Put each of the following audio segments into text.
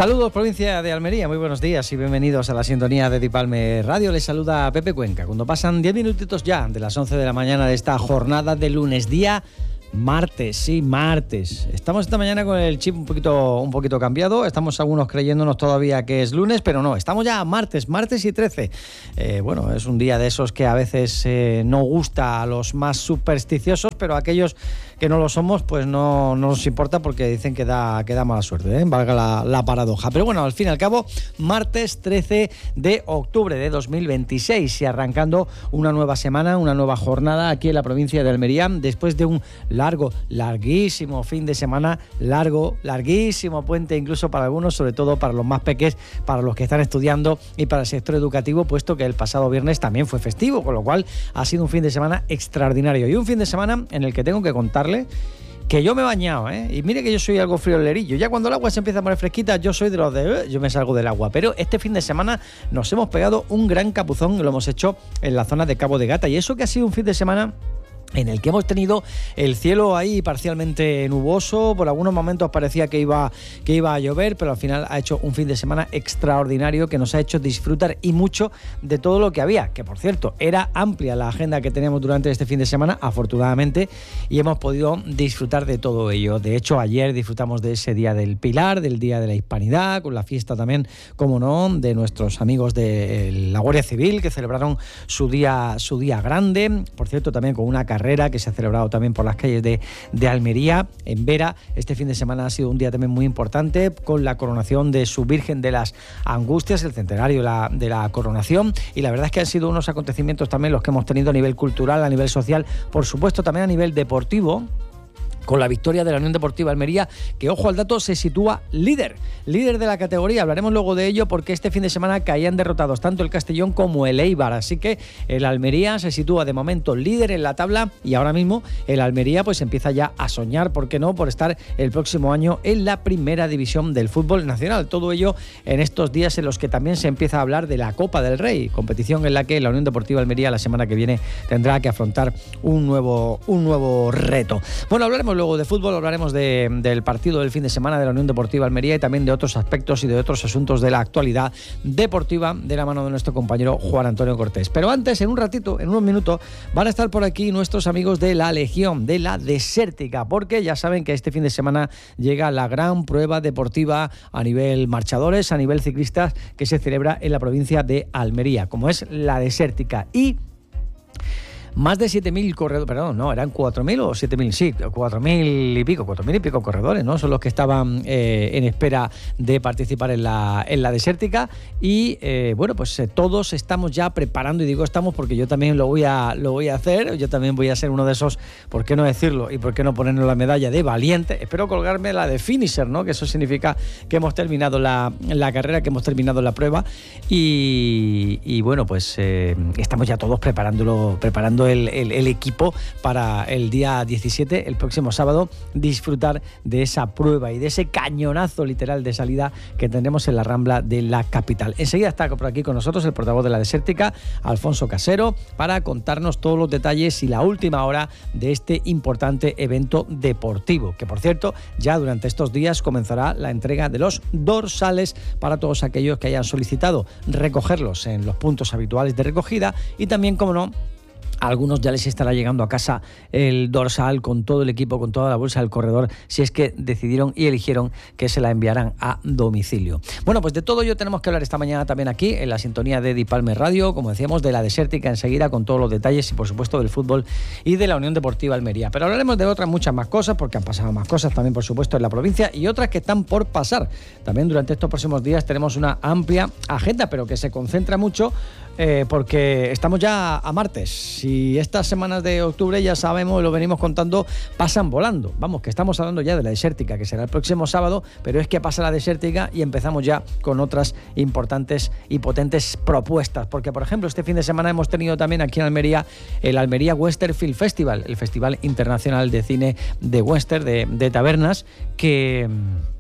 Saludos, provincia de Almería, muy buenos días y bienvenidos a la sintonía de Dipalme Radio. Les saluda Pepe Cuenca, cuando pasan 10 minutitos ya de las 11 de la mañana de esta jornada de lunes, día martes, sí, martes. Estamos esta mañana con el chip un poquito cambiado. Estamos algunos creyéndonos todavía que es lunes, pero no, estamos ya martes y 13. Bueno, es un día de esos que a veces no gusta a los más supersticiosos, pero a aquellos que no lo somos, pues no nos importa porque dicen que da mala suerte, valga la paradoja. Pero bueno, al fin y al cabo, martes 13 de octubre de 2026 y arrancando una nueva semana, una nueva jornada aquí en la provincia de Almería, después de un larguísimo fin de semana, larguísimo puente incluso para algunos, sobre todo para los más pequeños, para los que están estudiando y para el sector educativo, puesto que el pasado viernes también fue festivo, con lo cual ha sido un fin de semana extraordinario y un fin de semana en el que tengo que contarle que yo me he bañado, y mire que yo soy algo friolerillo. Ya cuando el agua se empieza a poner fresquita, yo soy de los de yo me salgo del agua. Pero este fin de semana nos hemos pegado un gran capuzón y lo hemos hecho en la zona de Cabo de Gata. Y eso que ha sido un fin de semana en el que hemos tenido el cielo ahí parcialmente nuboso, por algunos momentos parecía que iba a llover, pero al final ha hecho un fin de semana extraordinario que nos ha hecho disfrutar y mucho de todo lo que había, que por cierto, era amplia la agenda que teníamos durante este fin de semana, afortunadamente, y hemos podido disfrutar de todo ello. De hecho, ayer disfrutamos de ese Día del Pilar, del Día de la Hispanidad, con la fiesta también, como no, de nuestros amigos de la Guardia Civil, que celebraron su día grande, por cierto, también con una carrera que se ha celebrado también por las calles de Almería, en Vera. Este fin de semana ha sido un día también muy importante, con la coronación de su Virgen de las Angustias, el centenario de la coronación, y la verdad es que han sido unos acontecimientos también los que hemos tenido a nivel cultural, a nivel social, por supuesto también a nivel deportivo, con la victoria de la Unión Deportiva Almería, que, ojo al dato, se sitúa líder de la categoría. Hablaremos luego de ello porque este fin de semana caían derrotados tanto el Castellón como el Eibar, así que el Almería se sitúa de momento líder en la tabla y ahora mismo el Almería pues empieza ya a soñar, ¿por qué no?, por estar el próximo año en la primera división del fútbol nacional. Todo ello en estos días en los que también se empieza a hablar de la Copa del Rey, competición en la que la Unión Deportiva Almería la semana que viene tendrá que afrontar un nuevo reto. Bueno, hablaremos luego de fútbol, hablaremos del partido del fin de semana de la Unión Deportiva Almería y también de otros aspectos y de otros asuntos de la actualidad deportiva de la mano de nuestro compañero Juan Antonio Cortés. Pero antes, en un ratito, en unos minutos, van a estar por aquí nuestros amigos de la Legión, de la Desértica, porque ya saben que este fin de semana llega la gran prueba deportiva a nivel marchadores, a nivel ciclistas, que se celebra en la provincia de Almería, como es la Desértica. Y más de 7.000 corredores, perdón, no, eran 4.000 o 7.000, sí, 4.000 y pico corredores, ¿no? Son los que estaban en espera de participar en la Desértica y, bueno, pues todos estamos ya preparando, y digo estamos porque yo también lo voy a hacer, yo también voy a ser uno de esos, ¿por qué no decirlo? Y ¿por qué no ponernos la medalla de valiente? Espero colgarme la de finisher, ¿no? Que eso significa que hemos terminado la carrera, que hemos terminado la prueba y bueno, pues estamos ya todos preparando el equipo para el día 17, el próximo sábado, disfrutar de esa prueba y de ese cañonazo literal de salida que tendremos en la Rambla de la capital. Enseguida está por aquí con nosotros el portavoz de la Desértica, Alfonso Casero, para contarnos todos los detalles y la última hora de este importante evento deportivo, que por cierto, ya durante estos días comenzará la entrega de los dorsales para todos aquellos que hayan solicitado recogerlos en los puntos habituales de recogida y también, como no, a algunos ya les estará llegando a casa el dorsal con todo el equipo, con toda la bolsa del corredor, si es que decidieron y eligieron que se la enviaran a domicilio. Bueno, pues de todo ello tenemos que hablar esta mañana también aquí, en la sintonía de Dipalme Radio, como decíamos, de la Desértica enseguida, con todos los detalles y, por supuesto, del fútbol y de la Unión Deportiva Almería. Pero hablaremos de otras muchas más cosas, porque han pasado más cosas también, por supuesto, en la provincia y otras que están por pasar. También durante estos próximos días tenemos una amplia agenda, pero que se concentra mucho porque estamos ya a martes y estas semanas de octubre, ya sabemos, lo venimos contando, pasan volando. Vamos, que estamos hablando ya de la Desértica, que será el próximo sábado, pero es que pasa la Desértica y empezamos ya con otras importantes y potentes propuestas, porque por ejemplo este fin de semana hemos tenido también aquí en Almería el Almería Western Film Festival, el Festival Internacional de Cine de Western, de tabernas, que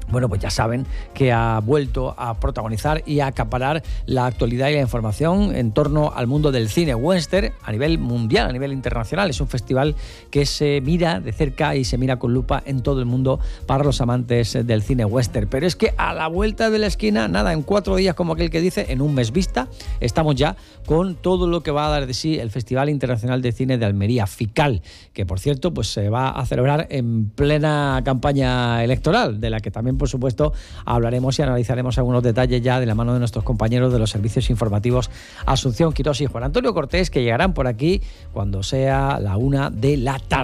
Bueno, pues ya saben que ha vuelto a protagonizar y a acaparar la actualidad y la información en torno al mundo del cine western a nivel mundial, a nivel internacional. Es un festival que se mira de cerca y se mira con lupa en todo el mundo para los amantes del cine western. Pero es que a la vuelta de la esquina, nada, en 4 días, como aquel que dice, en un mes vista, estamos ya con todo lo que va a dar de sí el Festival Internacional de Cine de Almería, FICAL, que por cierto pues se va a celebrar en plena campaña electoral, de la que también por supuesto hablaremos y analizaremos algunos detalles ya de la mano de nuestros compañeros de los servicios informativos Asunción Quirós y Juan Antonio Cortés, que llegarán por aquí cuando sea la 1 de la tarde.